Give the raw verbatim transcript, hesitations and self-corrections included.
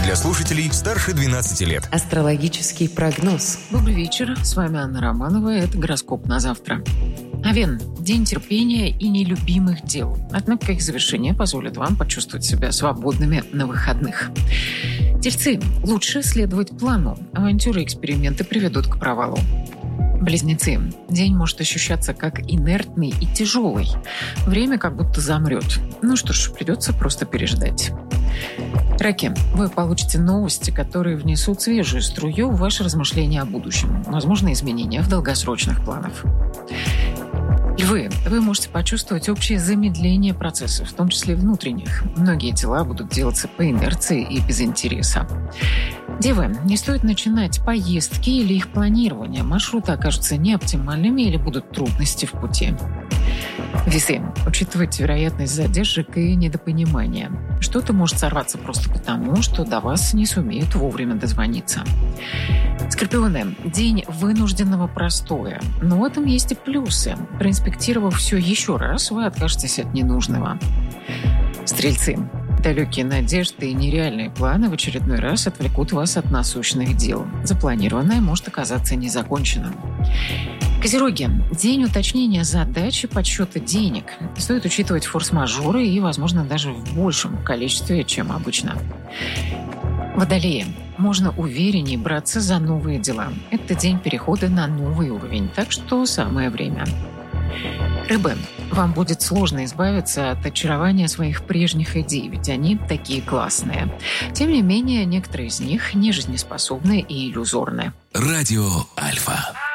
Для слушателей старше двенадцати лет. Астрологический прогноз. Добрый вечер. С вами Анна Романова. Это гороскоп на завтра. Овен. День терпения и нелюбимых дел. Однако их завершение позволит вам почувствовать себя свободными на выходных. Тельцы. Лучше следовать плану. Авантюры и эксперименты приведут к провалу. Близнецы. День может ощущаться как инертный и тяжелый. Время как будто замрет. Ну что ж, придется просто переждать. Раки. Вы получите новости, которые внесут свежую струю в ваши размышления о будущем. Возможно, изменения в долгосрочных планах. Львы. Вы можете почувствовать общее замедление процессов, в том числе внутренних. Многие дела будут делаться по инерции и без интереса. Девы. Не стоит начинать поездки или их планирование. Маршруты окажутся неоптимальными или будут трудности в пути. Весы. Учитывайте вероятность задержек и недопонимания. Что-то может сорваться просто потому, что до вас не сумеют вовремя дозвониться. Скорпионы. День вынужденного простоя. Но в этом есть и плюсы. Проинспектировав все еще раз, вы откажетесь от ненужного. Стрельцы. Далекие надежды и нереальные планы в очередной раз отвлекут вас от насущных дел. Запланированное может оказаться незаконченным. Козероги. День уточнения задач и подсчета денег. Стоит учитывать форс-мажоры и, возможно, даже в большем количестве, чем обычно. Водолеи. Можно увереннее браться за новые дела. Это день перехода на новый уровень, так что самое время. Рыбы. Вам будет сложно избавиться от очарования своих прежних идей, ведь они такие классные. Тем не менее, некоторые из них не жизнеспособны и иллюзорны. Радио Альфа.